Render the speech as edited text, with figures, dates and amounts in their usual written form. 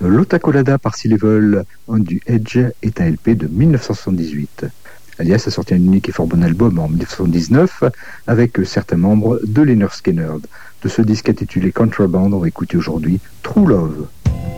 L'Ota Colada par Sea Level du Edge est un LP de 1978. Alias a sorti un unique et fort bon album en 1979 avec certains membres de Lynyrd Skynyrd. De ce disque intitulé Contraband, on va écouter aujourd'hui True Love.